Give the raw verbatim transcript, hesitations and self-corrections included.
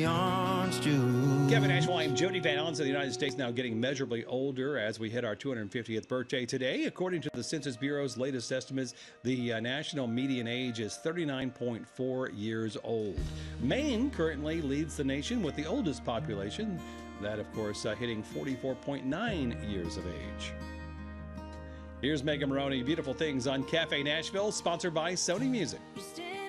Kevin Ashwell, I'm Jody Van Allen. The United States now getting measurably older as we hit our two hundred fiftieth birthday today. According to the Census Bureau's latest estimates, the uh, national median age is thirty-nine point four years old. Maine currently leads the nation with the oldest population, that of course uh, hitting forty-four point nine years of age. Here's Megan Maroney, Beautiful Things on Cafe Nashville, sponsored by Sony Music.